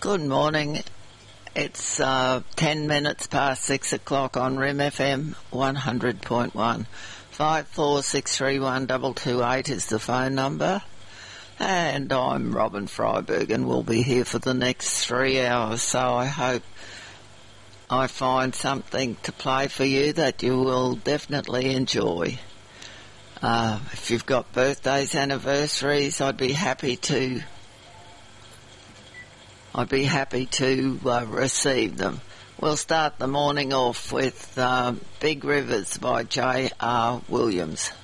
Good morning. It's 10 minutes past 6 o'clock on RIM FM 100.1. 54631228 is the phone number. And I'm Robin Freiberg and we'll be here for the next 3 hours, so I hope I find something to play for you that you will definitely enjoy. If you've got birthdays, anniversaries, I'd be happy to receive them. We'll start the morning off with Big Rivers by J.R. Williams.